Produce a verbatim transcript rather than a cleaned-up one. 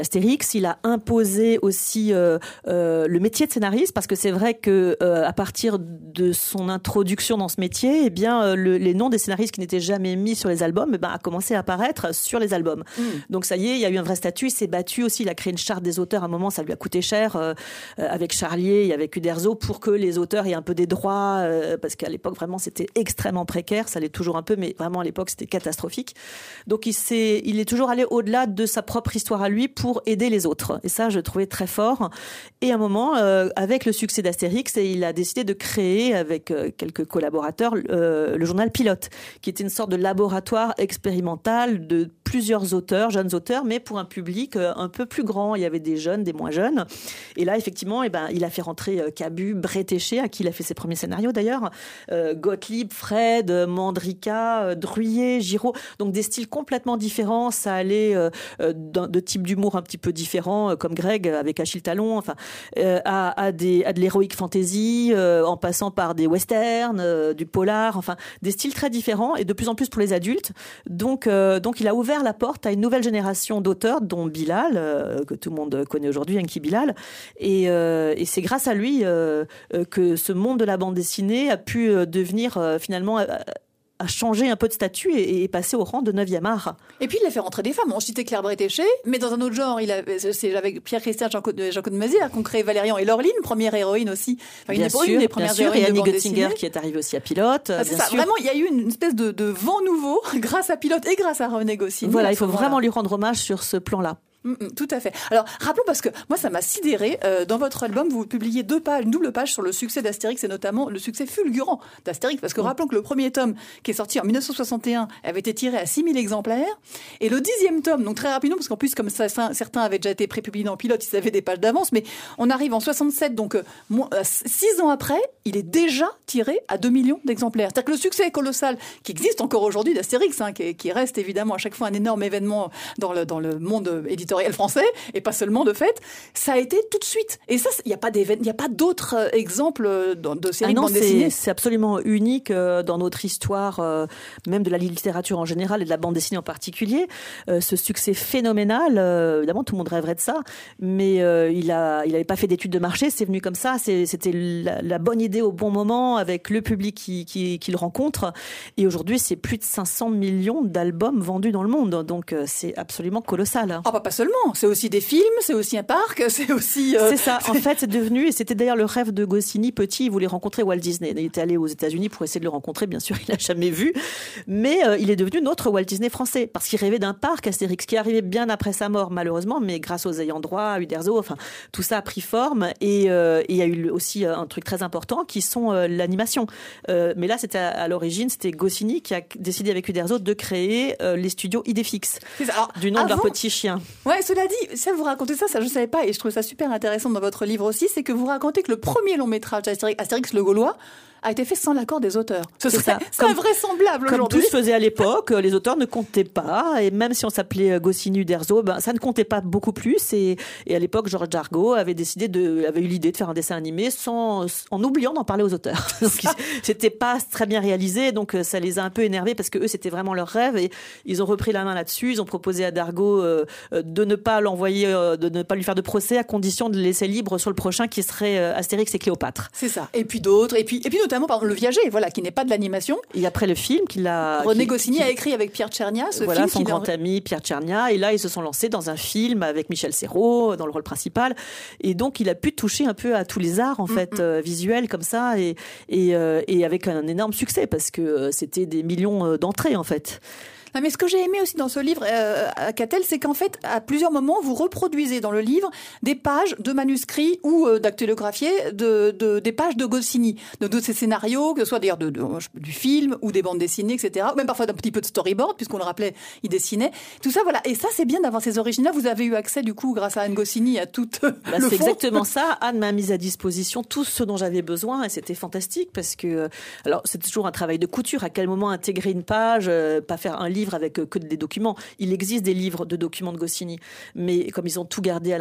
Astérix, il a imposé aussi euh, euh, le métier de scénariste, parce que c'est vrai que euh, à partir de son introduction dans ce métier, eh bien euh, le, les noms des scénaristes qui n'étaient jamais mis sur les albums, eh ben, a commencé à apparaître sur les albums. Mmh. Donc ça y est, il y a eu un vrai statut. Il s'est battu aussi. Il a créé une charte des auteurs. À un moment, ça lui a coûté cher euh, avec Charlier et avec Uderzo pour que les auteurs aient un peu des droits, euh, parce qu'à l'époque vraiment c'était extrêmement précaire. Ça l'est toujours un peu, mais vraiment à l'époque c'était catastrophique. Donc il s'est, il est toujours allé au-delà de sa propre histoire à lui pour aider les autres. Et ça, je trouvais très fort. Et à un moment, euh, avec le succès d'Astérix, il a décidé de créer avec euh, quelques collaborateurs euh, le journal Pilote, qui était une sorte de laboratoire expérimental de plusieurs auteurs, jeunes auteurs, mais pour un public euh, un peu plus grand. Il y avait des jeunes, des moins jeunes. Et là, effectivement, eh ben, il a fait rentrer euh, Cabu, Bretéché, à qui il a fait ses premiers scénarios d'ailleurs, euh, Gottlieb, Fred, Mandrika, euh, Druyer, Giraud. Donc des styles complètement différents. Ça allait euh, de, de type d'humour un petit peu différent, euh, comme Greg avec Achille Talon, enfin, euh, à, à, des, à de l'héroïque fantasy, euh, en passant par des westerns, euh, du polar, enfin, des styles très différents et de plus en plus pour les adultes. Donc, euh, donc il a ouvert la porte à une nouvelle génération d'auteurs, dont Bilal, euh, que tout le monde connaît aujourd'hui, Enki Bilal. Et, euh, et c'est grâce à lui euh, que ce monde de la bande dessinée a pu devenir euh, finalement... Euh, a changé un peu de statut et est passé au rang de neuvième art. Et puis il a fait rentrer des femmes. On citait Claire Bretéché, mais dans un autre genre, il a, c'est avec Pierre-Christian Jean-Claude Mézières qu'on crée Valérian et Laureline, première héroïne aussi. Enfin, bien une, sûr, une des premières bien sûr, et Annie de Göttinger qui est arrivée aussi à Pilote. Ah, c'est bien ça. sûr. Vraiment, il y a eu une espèce de, de vent nouveau grâce à Pilote et grâce à René Goscinny. Voilà, il faut vraiment lui rendre hommage sur ce plan-là. Mmh, tout à fait. Alors, rappelons, parce que moi, ça m'a sidéré. Euh, dans votre album, vous publiez deux pages, une double page sur le succès d'Astérix et notamment le succès fulgurant d'Astérix. Parce que mmh. rappelons que le premier tome, qui est sorti en dix-neuf cent soixante et un, avait été tiré à six mille exemplaires. Et le dixième tome, donc très rapidement, parce qu'en plus, comme ça, ça, certains avaient déjà été prépubliés dans Pilote, ils avaient des pages d'avance, mais on arrive en soixante-sept, donc euh, six ans après, il est déjà tiré à deux millions d'exemplaires. C'est-à-dire que le succès colossal qui existe encore aujourd'hui d'Astérix, hein, qui, qui reste évidemment à chaque fois un énorme événement dans le, dans le monde éditorial français, et pas seulement de fait, ça a été tout de suite. Et ça, il n'y a pas d'événements, il n'y a pas d'autres euh, exemples de, de séries ah non, de bande dessinée. C'est, c'est absolument unique euh, dans notre histoire, euh, même de la littérature en général et de la bande dessinée en particulier. Euh, ce succès phénoménal, euh, évidemment, tout le monde rêverait de ça, mais euh, il a, il n'avait pas fait d'études de marché, c'est venu comme ça, c'est, c'était la, la bonne idée au bon moment, avec le public qui, qui, qui le rencontre. Et aujourd'hui, c'est plus de cinq cents millions d'albums vendus dans le monde, donc euh, c'est absolument colossal. Ah, bah, pas seulement, c'est aussi des films, c'est aussi un parc, c'est aussi... Euh... C'est ça, en fait, c'est devenu, et c'était d'ailleurs le rêve de Goscinny, petit, il voulait rencontrer Walt Disney. Il était allé aux États-Unis pour essayer de le rencontrer, bien sûr, il l'a jamais vu, mais euh, il est devenu notre Walt Disney français, parce qu'il rêvait d'un parc Astérix, qui est arrivé bien après sa mort, malheureusement, mais grâce aux ayants droit, Uderzo, enfin, tout ça a pris forme, et euh, il y a eu aussi un truc très important, qui sont euh, l'animation. Euh, mais là, c'était à, à l'origine, c'était Goscinny qui a décidé avec Uderzo de créer euh, les studios Idéfix, Alors, du nom avant... de leur petit chien. Ouais, cela dit, ça vous racontez ça, ça je savais pas, et je trouve ça super intéressant dans votre livre aussi, c'est que vous racontez que le premier long métrage d'Astérix, Astérix le Gaulois, a été fait sans l'accord des auteurs. Ce c'est serait, ça. C'est invraisemblable comme aujourd'hui. Comme tout se faisait à l'époque, les auteurs ne comptaient pas, et même si on s'appelait Goscinny, Uderzo, ben ça ne comptait pas beaucoup plus. Et, et à l'époque, Georges Dargaud avait décidé de, avait eu l'idée de faire un dessin animé sans, en oubliant d'en parler aux auteurs. Donc, c'était pas très bien réalisé, donc ça les a un peu énervés parce que eux, c'était vraiment leur rêve, et ils ont repris la main là-dessus. Ils ont proposé à Dargaud euh, de ne pas l'envoyer, euh, de ne pas lui faire de procès, à condition de le laisser libre sur le prochain, qui serait euh, Astérix et Cléopâtre. C'est ça. Et puis d'autres, et puis, et puis notamment par exemple, Le Viager. Voilà, qui n'est pas de l'animation. Et après le film qu'il a... René qui, Goscinny qui, a écrit avec Pierre Tchernia ce voilà, film. son grand a... ami Pierre Tchernia. Et là, ils se sont lancés dans un film avec Michel Serrault dans le rôle principal. Et donc, il a pu toucher un peu à tous les arts, en mm-hmm. fait, euh, visuels comme ça. Et, et, euh, et avec un énorme succès, parce que euh, c'était des millions d'entrées, en fait. Non, mais ce que j'ai aimé aussi dans ce livre, euh, à Catel, c'est qu'en fait, à plusieurs moments, vous reproduisez dans le livre des pages de manuscrits ou euh, dactylographiés de, de, des pages de Goscinny, de, de ses scénarios, que ce soit d'ailleurs de, de, du film ou des bandes dessinées, et cetera. Ou même parfois d'un petit peu de storyboard, puisqu'on le rappelait, il dessinait. Tout ça, voilà. Et ça, c'est bien d'avoir ces origines-là. Vous avez eu accès, du coup, grâce à Anne Goscinny, à tout bah, le C'est fond. exactement ça. Anne m'a mis à disposition tout ce dont j'avais besoin, et c'était fantastique parce que, alors, c'est toujours un travail de couture. À quel moment intégrer une page, euh, pas faire un livre avec euh, que des documents. Il existe des livres de documents de Goscinny, mais comme ils ont tout gardé à